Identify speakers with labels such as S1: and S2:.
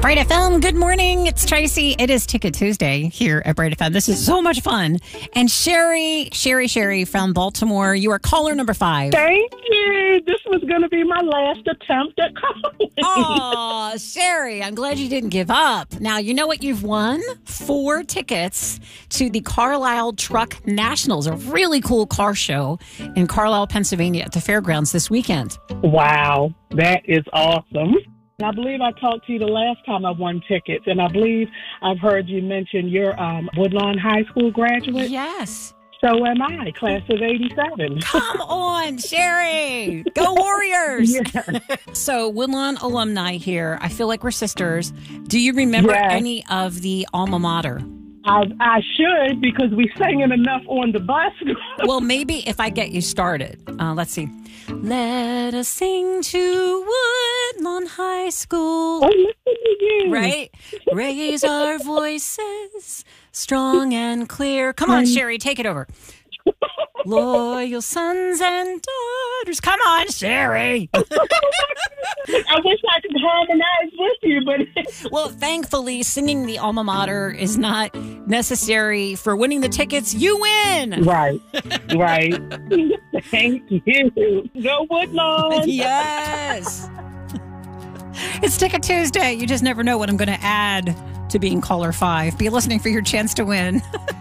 S1: Bright FM, good morning. It's Tracy. It is Ticket Tuesday here at Bright FM. This is so much fun. And Sherry from Baltimore, you are caller number 5.
S2: Thank you. This was going to be my last attempt at calling.
S1: Oh, Sherry, I'm glad you didn't give up. Now, you know what you've won? 4 tickets to the Carlisle Truck Nationals, a really cool car show in Carlisle, Pennsylvania at the fairgrounds this weekend.
S2: Wow, that is awesome. I believe I talked to you the last time I won tickets, and I believe I've heard you mention you're Woodlawn High School graduate.
S1: Yes.
S2: So am I, class of 87.
S1: Come on, Sherry. Go Warriors.
S2: Yeah.
S1: So Woodlawn alumni here. I feel like we're sisters. Do you remember any of the alma mater?
S2: I should, because we sang it enough on the bus.
S1: Well, maybe if I get you started. Let's see. Let us sing to Woodlawn High School.
S2: Oh, listen to you.
S1: Right? Raise our voices strong and clear. Come on, Sherry, take it over. Loyal sons and daughters. Come on, Sherry.
S2: I wish I could harmonize with you, but...
S1: Well, thankfully, singing the alma mater is not necessary for winning the tickets. You win.
S2: Right. Thank you. Go Woodlawn.
S1: Yes. It's Ticket Tuesday. You just never know what I'm going to add to being caller 5. Be listening for your chance to win.